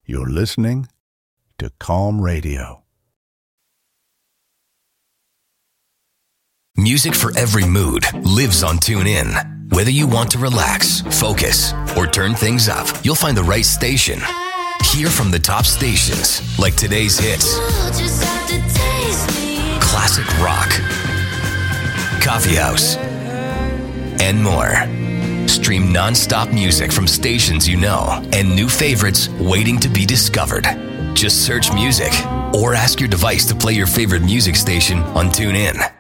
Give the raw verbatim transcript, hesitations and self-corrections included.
You're listening to Calm Radio. Music for every mood lives on TuneIn. Whether you want to relax, focus, or turn things up, you'll find the right station. Hear from the top stations like today's hits, classic rock, coffee house, and more. Stream non-stop music from stations you know and new favorites waiting to be discovered. Just search music or ask your device to play your favorite music station on TuneIn.